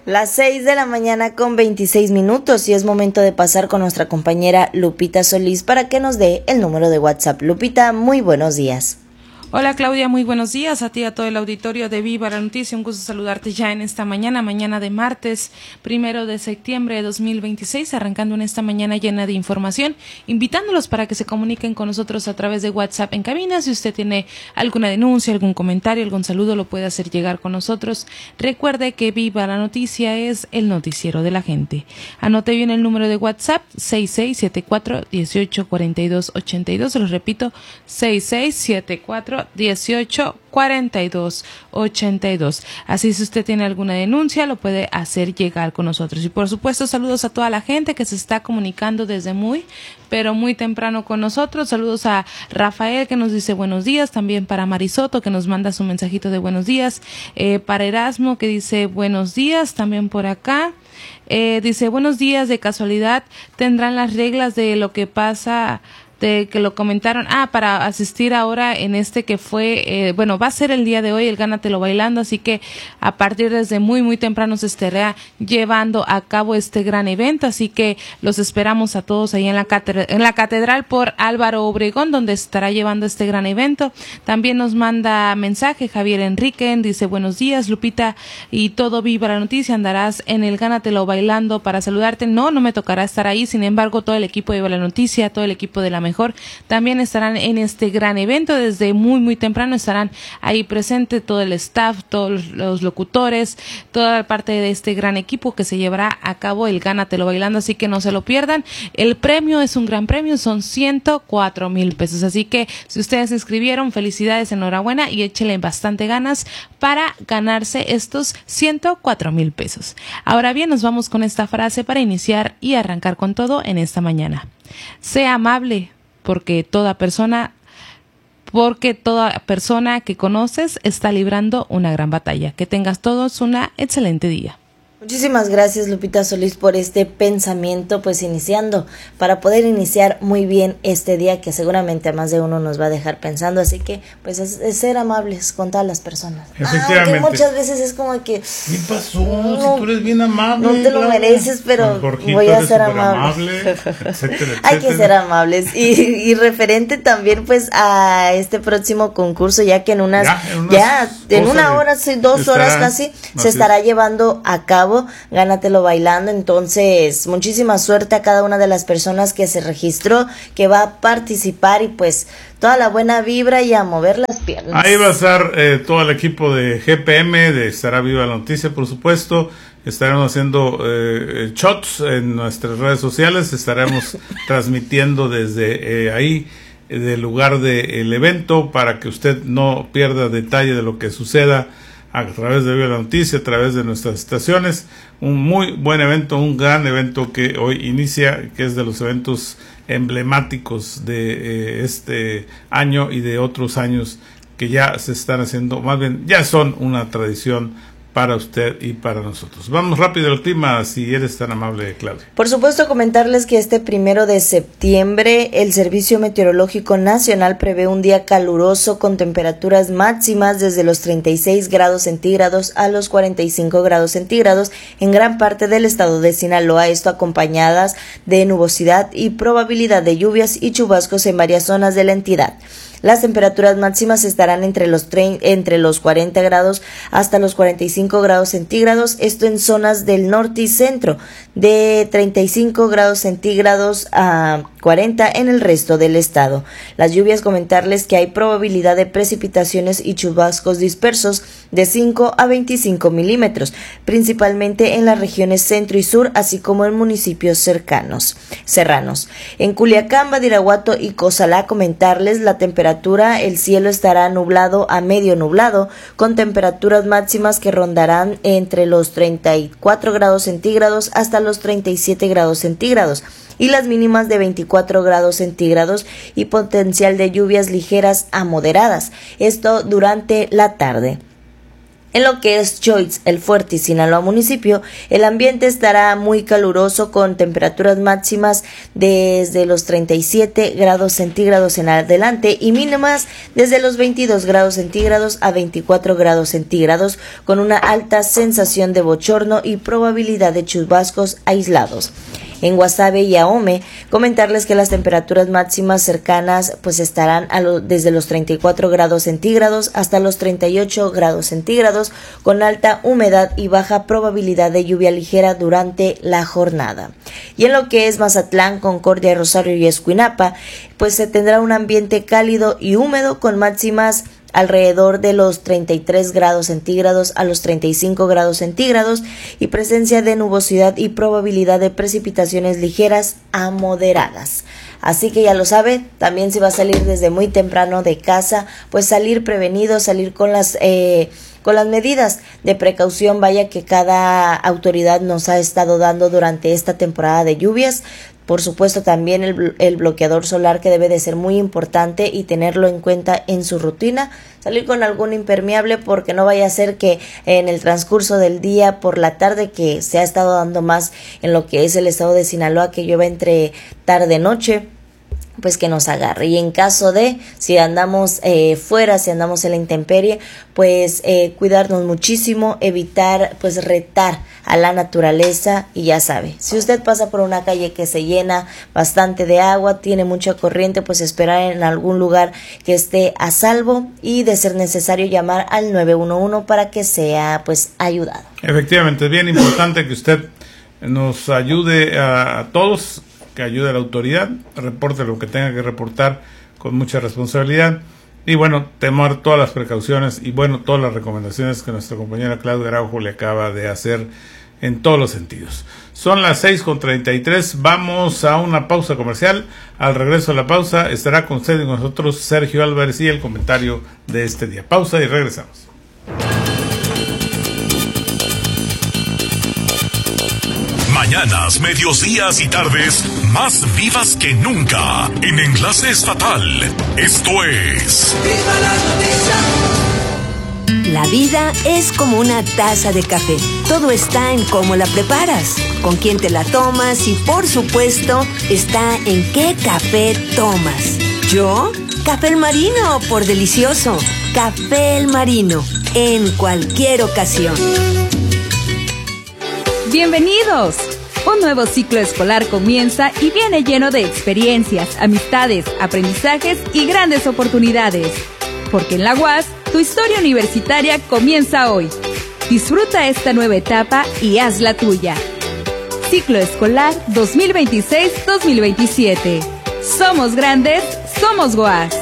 Las 6 de la mañana con 26 minutos y es momento de pasar con nuestra compañera Lupita Solís para que nos dé el número de WhatsApp. Lupita, muy buenos días. Hola Claudia, muy buenos días a ti y a todo el auditorio de Viva la Noticia. Un gusto saludarte ya en esta mañana de martes 1 de septiembre de 2026, arrancando en esta mañana llena de información, invitándolos para que se comuniquen con nosotros a través de WhatsApp en cabina. Si usted tiene alguna denuncia, algún comentario, algún saludo, lo puede hacer llegar con nosotros. Recuerde que Viva la Noticia es el noticiero de la gente. Anote bien el número de WhatsApp, 6674-184282, se lo repito, 6674-184282. Así, si usted tiene alguna denuncia, lo puede hacer llegar con nosotros. Y por supuesto, saludos a toda la gente que se está comunicando desde muy temprano con nosotros. Saludos a Rafael, que nos dice buenos días, también para Marisoto, que nos manda su mensajito de buenos días, para Erasmo, que dice buenos días, también por acá. Dice buenos días, de casualidad tendrán las reglas de lo que pasa, de que lo comentaron, para asistir ahora en este que fue, va a ser el día de hoy el Gánatelo Bailando, así que a partir desde muy temprano se estará llevando a cabo este gran evento, así que los esperamos a todos ahí en la catedral por Álvaro Obregón, donde estará llevando este gran evento. También nos manda mensaje Javier Enrique, dice buenos días Lupita y todo Viva la Noticia, andarás en el Gánatelo Bailando para saludarte. No me tocará estar ahí, sin embargo todo el equipo de Viva la Noticia, todo el equipo de la mejor también estarán en este gran evento. Desde muy temprano estarán ahí presente todo el staff, todos los locutores, toda la parte de este gran equipo que se llevará a cabo el Gánatelo Bailando, así que no se lo pierdan. El premio es un gran premio, son 104,000 pesos, así que si ustedes se inscribieron, felicidades, enhorabuena y échenle bastante ganas para ganarse estos 104,000 pesos. Ahora bien, nos vamos con esta frase para iniciar y arrancar con todo en esta mañana. Sea amable, porque toda persona que conoces está librando una gran batalla. Que tengas todos un excelente día. Muchísimas gracias Lupita Solís por este pensamiento, pues iniciando, para poder iniciar muy bien este día que seguramente a más de uno nos va a dejar pensando, así que pues es ser amables con todas las personas. Efectivamente. Que muchas veces es como que... ¿Qué pasó? Si tú eres bien amable. No te lo mereces, pero voy a ser amable. Etcétera. Hay que ser amables. Y referente también pues a este próximo concurso, ya que en una hora, 2 horas casi, se estará llevando a cabo Gánatelo Bailando. Entonces muchísima suerte a cada una de las personas que se registró, que va a participar, y pues toda la buena vibra y a mover las piernas. Ahí va a estar todo el equipo de GPM, de Estará Viva la Noticia, por supuesto. Estaremos haciendo shots en nuestras redes sociales, estaremos transmitiendo desde ahí, del lugar del evento, para que usted no pierda detalle de lo que suceda a través de Viva la Noticia, a través de nuestras estaciones. Un muy buen evento, un gran evento que hoy inicia, que es de los eventos emblemáticos de este año y de otros años que ya se están haciendo, más bien ya son una tradición para usted y para nosotros. Vamos rápido al clima, si eres tan amable, Claudia. Por supuesto, comentarles que este 1 de septiembre el Servicio Meteorológico Nacional prevé un día caluroso con temperaturas máximas desde los 36 grados centígrados a los 45 grados centígrados en gran parte del estado de Sinaloa, esto acompañadas de nubosidad y probabilidad de lluvias y chubascos en varias zonas de la entidad. Las temperaturas máximas estarán entre los 40 grados hasta los 45 grados centígrados, esto en zonas del norte y centro, de 35 grados centígrados a 40 en el resto del estado. Las lluvias, comentarles que hay probabilidad de precipitaciones y chubascos dispersos de 5 a 25 milímetros, principalmente en las regiones centro y sur, así como en municipios serranos. En Culiacán, Badiraguato y Cozalá, comentarles la temperatura, el cielo estará nublado a medio nublado, con temperaturas máximas que rondarán entre los 34 grados centígrados hasta los 37 grados centígrados, y las mínimas de 24 grados centígrados y potencial de lluvias ligeras a moderadas, esto durante la tarde. En lo que es Choix, El Fuerte y Sinaloa municipio, el ambiente estará muy caluroso con temperaturas máximas desde los 37 grados centígrados en adelante y mínimas desde los 22 grados centígrados a 24 grados centígrados con una alta sensación de bochorno y probabilidad de chubascos aislados. En Guasave y Ahome, comentarles que las temperaturas máximas cercanas pues estarán desde los 34 grados centígrados hasta los 38 grados centígrados con alta humedad y baja probabilidad de lluvia ligera durante la jornada. Y en lo que es Mazatlán, Concordia, Rosario y Escuinapa, pues se tendrá un ambiente cálido y húmedo con máximas alrededor de los 33 grados centígrados a los 35 grados centígrados y presencia de nubosidad y probabilidad de precipitaciones ligeras a moderadas. Así que ya lo sabe, también si va a salir desde muy temprano de casa, pues salir prevenido, salir con las medidas de precaución, vaya que cada autoridad nos ha estado dando durante esta temporada de lluvias. Por supuesto también el bloqueador solar que debe de ser muy importante y tenerlo en cuenta en su rutina. Salir con algún impermeable porque no vaya a ser que en el transcurso del día por la tarde, que se ha estado dando más en lo que es el estado de Sinaloa, que llueva entre tarde y noche, pues que nos agarre. Y en caso de, si andamos fuera, si andamos en la intemperie, pues cuidarnos muchísimo, evitar pues retar a la naturaleza. Y ya sabe, si usted pasa por una calle que se llena bastante de agua, tiene mucha corriente, pues esperar en algún lugar que esté a salvo y de ser necesario llamar al 911 para que sea pues ayudado. Efectivamente, es bien importante que usted nos ayude a todos, que ayude a la autoridad, reporte lo que tenga que reportar con mucha responsabilidad y bueno, tomar todas las precauciones y bueno, todas las recomendaciones que nuestra compañera Claudia Araujo le acaba de hacer en todos los sentidos. Son las 6:33, vamos a una pausa comercial. Al regreso a la pausa estará con usted y con nosotros Sergio Álvarez y el comentario de este día. Pausa y regresamos. Mañanas, medios días y tardes más vivas que nunca en Enlace Estatal. Esto es ¡Viva la noticia! La vida es como una taza de café. Todo está en cómo la preparas, con quién te la tomas y, por supuesto, está en qué café tomas. ¿Yo? Café El Marino, por delicioso. Café El Marino, en cualquier ocasión. ¡Bienvenidos! Un nuevo ciclo escolar comienza y viene lleno de experiencias, amistades, aprendizajes y grandes oportunidades. Porque en la UAS, tu historia universitaria comienza hoy. Disfruta esta nueva etapa y haz la tuya. Ciclo escolar 2026-2027. Somos grandes, somos UAS.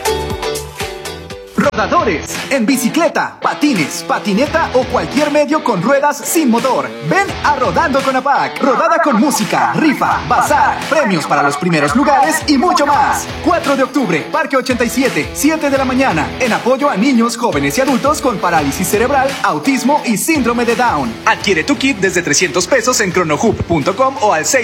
Rodadores, en bicicleta, patines, patineta o cualquier medio con ruedas sin motor. Ven a Rodando con APAC. Rodada con música, rifa, bazar, premios para los primeros lugares y mucho más. 4 de octubre, Parque 87, 7 de la mañana, en apoyo a niños, jóvenes y adultos con parálisis cerebral, autismo y síndrome de Down. Adquiere tu kit desde 300 pesos en cronohub.com o al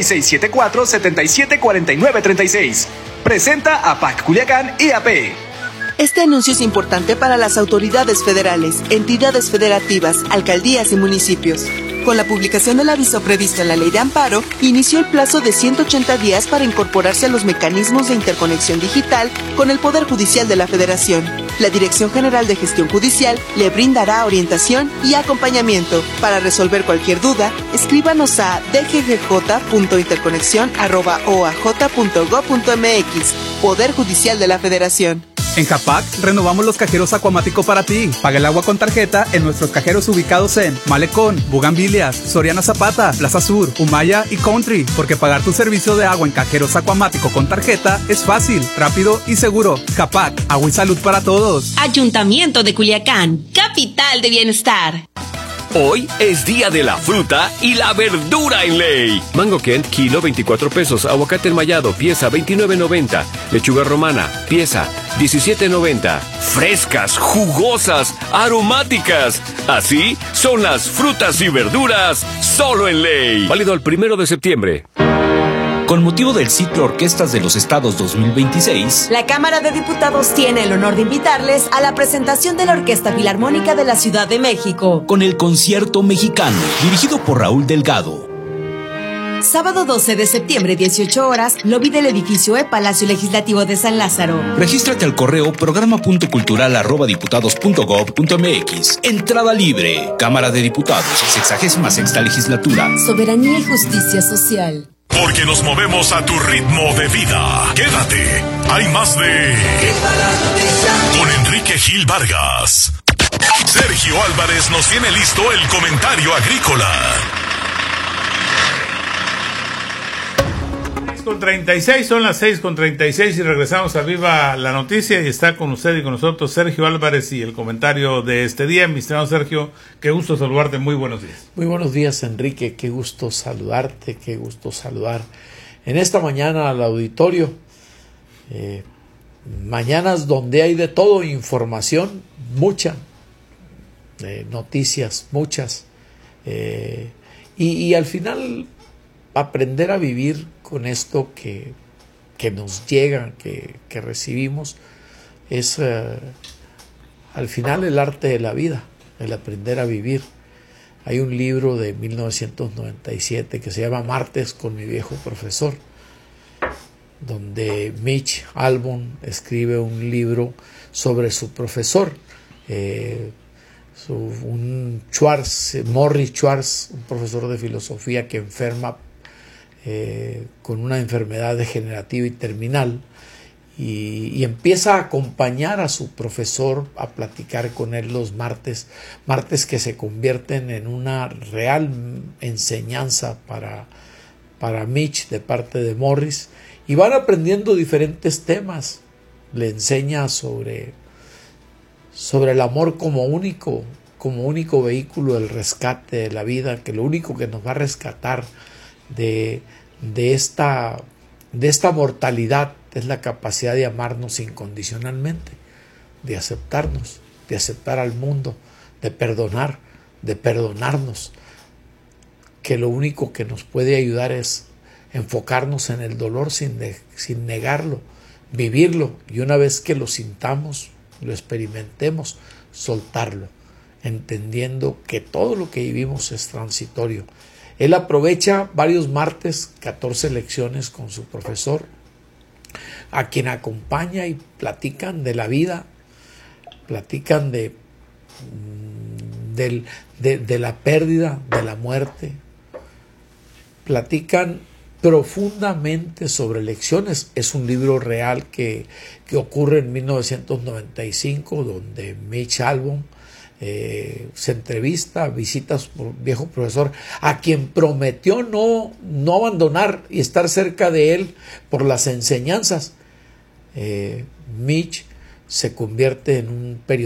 6674-774936. Presenta APAC Culiacán y AP. Este anuncio es importante para las autoridades federales, entidades federativas, alcaldías y municipios. Con la publicación del aviso previsto en la Ley de Amparo, inició el plazo de 180 días para incorporarse a los mecanismos de interconexión digital con el Poder Judicial de la Federación. La Dirección General de Gestión Judicial le brindará orientación y acompañamiento. Para resolver cualquier duda, escríbanos a dggj.interconexión@oaj.gov.mx. Poder Judicial de la Federación. En Japac, renovamos los cajeros Acuamático para ti. Paga el agua con tarjeta en nuestros cajeros ubicados en Malecón, Bugambilias, Soriana Zapata, Plaza Sur, Humaya y Country. Porque pagar tu servicio de agua en cajeros Acuamático con tarjeta es fácil, rápido y seguro. Japac, agua y salud para todos. Ayuntamiento de Culiacán, capital de bienestar. Hoy es día de la fruta y la verdura en ley. Mango Kent, kilo 24 pesos. Aguacate enmayado, pieza 29.90. Lechuga romana, pieza 17.90. Frescas, jugosas, aromáticas. Así son las frutas y verduras solo en ley. Válido el 1 de septiembre. Con motivo del ciclo Orquestas de los Estados 2026, la Cámara de Diputados tiene el honor de invitarles a la presentación de la Orquesta Filarmónica de la Ciudad de México, con el Concierto Mexicano, dirigido por Raúl Delgado. Sábado 12 de septiembre, 18 horas, lobby del edificio Palacio Legislativo de San Lázaro. Regístrate al correo programa.cultural@diputados.gov.mx. Entrada libre. Cámara de Diputados, 66ª legislatura. Soberanía y justicia social. Porque nos movemos a tu ritmo de vida. Quédate. Hay más de... Con Enrique Gil Vargas. Sergio Álvarez nos tiene listo el comentario agrícola. 6:36, son las 6:36 y regresamos a Viva la Noticia y está con usted y con nosotros Sergio Álvarez y el comentario de este día. Mi estimado Sergio, qué gusto saludarte, muy buenos días. Muy buenos días, Enrique, qué gusto saludarte, qué gusto saludar en esta mañana al auditorio. Mañanas donde hay de todo, información, mucha, noticias, muchas, y al final aprender a vivir con esto que nos llega, que recibimos, es al final el arte de la vida, el aprender a vivir. Hay un libro de 1997 que se llama Martes con mi viejo profesor, donde Mitch Albom escribe un libro sobre su profesor, Morris Schwartz, un profesor de filosofía que enferma con una enfermedad degenerativa y terminal, y empieza a acompañar a su profesor, a platicar con él los martes que se convierten en una real enseñanza para Mitch de parte de Morris, y van aprendiendo diferentes temas. Le enseña sobre el amor como único vehículo del rescate de la vida, que lo único que nos va a rescatar de esta mortalidad es la capacidad de amarnos incondicionalmente, de aceptarnos, de aceptar al mundo, de perdonar, de perdonarnos, que lo único que nos puede ayudar es enfocarnos en el dolor sin negarlo, vivirlo, y una vez que lo sintamos, lo experimentemos, soltarlo, entendiendo que todo lo que vivimos es transitorio. Él aprovecha varios martes, 14 lecciones con su profesor, a quien acompaña, y platican de la vida, platican de la pérdida, de la muerte, platican profundamente sobre lecciones. Es un libro real que ocurre en 1995, donde Mitch Albom se entrevista, visita a su viejo profesor, a quien prometió no abandonar y estar cerca de él por las enseñanzas. Mitch se convierte en un periodista